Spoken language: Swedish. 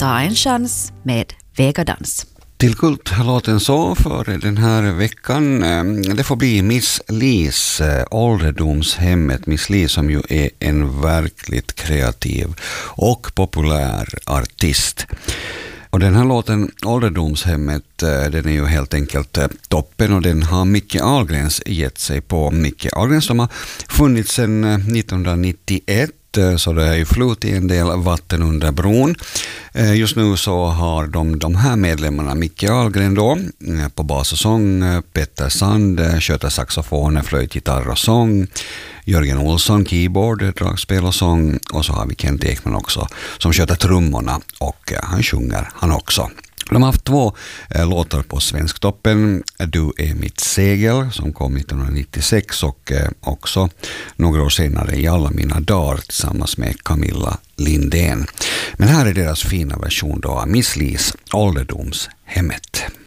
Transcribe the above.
Ta en chans med Vegadans. Till kultlåten så för den här veckan, det får bli Miss Lis ålderdomshemmet. Miss Li som ju är en verkligt kreativ och populär artist. Och den här låten, Ålderdomshemmet, den är ju helt enkelt toppen och den har Micke Ahlgrens gett sig på. Micke Ahlgrens som har funnits sedan 1991. Så det är ju flut i en del vatten under bron. Just nu så har de här medlemmarna Micke Ahlgren då på bas och sång, Petter Sand sköter saxofon, flöjt, gitarr och sång, Jörgen Olsson keyboard, dragspel och sång, och så har vi Kent Ekman också som sköter trummorna och han sjunger han också. De har haft 2 låtar på Svensktoppen. Du är mitt segel som kom 1996 och också några år senare I alla mina dagar tillsammans med Camilla Lindén. Men här är deras fina version då av Miss Lis ålderdomshemmet.